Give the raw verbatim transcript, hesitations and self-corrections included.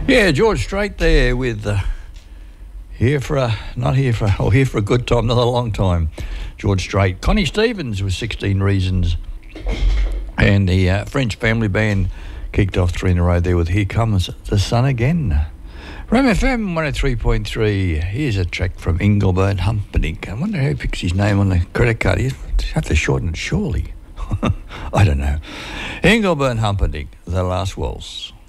Yeah, George Strait there with uh, here for a not here for or here for a good time, not a long time. George Strait, Connie Stevens with sixteen Reasons, and the uh, French Family Band kicked off three in a row there with Here Comes the Sun Again. Ram F M one oh three point three. Here's a track from Engelbert Humperdinck. I wonder how he picks his name on the credit card. He'd have to shorten it, surely. I don't know. Engelbert Humperdinck, The Last Waltz.